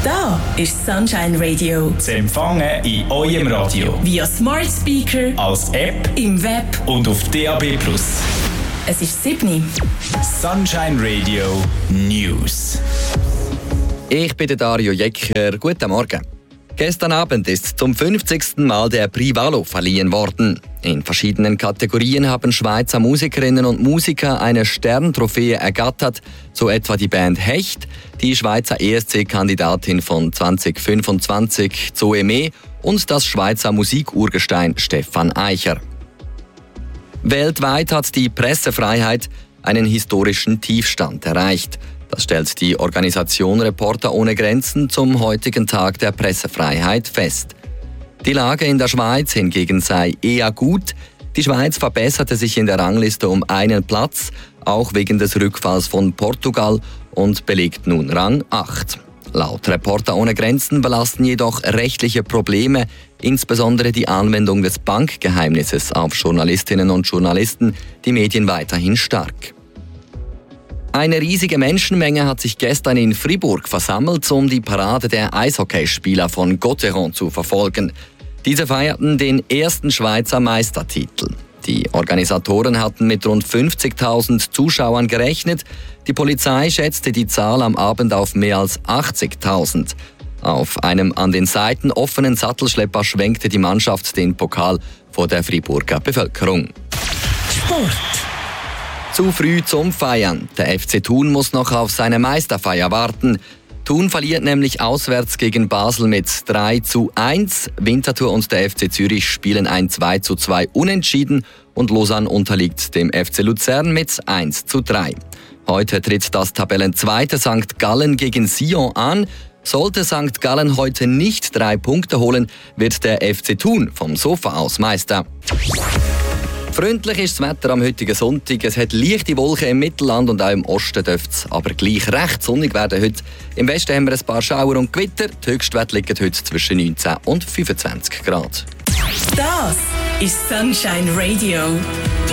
Da ist Sunshine Radio. Zu empfangen in eurem Radio. Via Smart Speaker, als App im Web und auf DAB+. Es ist 7. Sunshine Radio News. Ich bin Dario Jecker. Guten Morgen. Gestern Abend ist zum 50. Mal der Prix Valo verliehen worden. In verschiedenen Kategorien haben Schweizer Musikerinnen und Musiker eine Sterntrophäe ergattert, so etwa die Band Hecht, die Schweizer ESC-Kandidatin von 2025 Zoe Mee und das Schweizer Musikurgestein Stefan Eicher. Weltweit hat die Pressefreiheit einen historischen Tiefstand erreicht. Das stellt die Organisation Reporter ohne Grenzen zum heutigen Tag der Pressefreiheit fest. Die Lage in der Schweiz hingegen sei eher gut. Die Schweiz verbesserte sich in der Rangliste um einen Platz, auch wegen des Rückfalls von Portugal, und belegt nun Rang 8. Laut Reporter ohne Grenzen belasten jedoch rechtliche Probleme, insbesondere die Anwendung des Bankgeheimnisses auf Journalistinnen und Journalisten, die Medien weiterhin stark. Eine riesige Menschenmenge hat sich gestern in Fribourg versammelt, um die Parade der Eishockeyspieler von Gotteron zu verfolgen. Diese feierten den ersten Schweizer Meistertitel. Die Organisatoren hatten mit rund 50.000 Zuschauern gerechnet. Die Polizei schätzte die Zahl am Abend auf mehr als 80.000. Auf einem an den Seiten offenen Sattelschlepper schwenkte die Mannschaft den Pokal vor der Friburger Bevölkerung. Sport. Zu früh zum Feiern. Der FC Thun muss noch auf seine Meisterfeier warten. Thun verliert nämlich auswärts gegen Basel mit 3:1. Winterthur und der FC Zürich spielen ein 2:2 Unentschieden und Lausanne unterliegt dem FC Luzern mit 1:3. Heute tritt das Tabellenzweite St. Gallen gegen Sion an. Sollte St. Gallen heute nicht 3 Punkte holen, wird der FC Thun vom Sofa aus Meister. Freundlich ist das Wetter am heutigen Sonntag. Es hat leichte Wolken im Mittelland und auch im Osten dürfte es aber gleich recht sonnig werden heute. Im Westen haben wir ein paar Schauer und Gewitter. Die Höchstwerte liegen heute zwischen 19 und 25 Grad. Das ist Sunshine Radio.